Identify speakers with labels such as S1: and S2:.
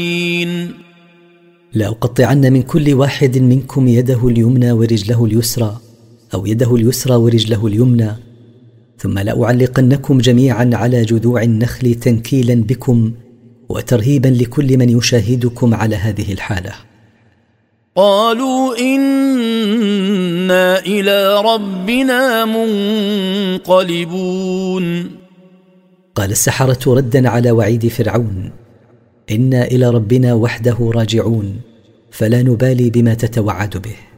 S1: لأقطعن من كل واحد منكم يده اليمنى ورجله اليسرى، أو يده اليسرى ورجله اليمنى، ثم لأعلقنكم جميعا على جذوع النخل تنكيلا بكم وترهيبا لكل من يشاهدكم على هذه الحالة.
S2: قالوا إنا إلى ربنا منقلبون.
S1: قال السحرة ردا على وعيد فرعون: إنا إلى ربنا وحده راجعون، فلا نبالي بما تتوعد به.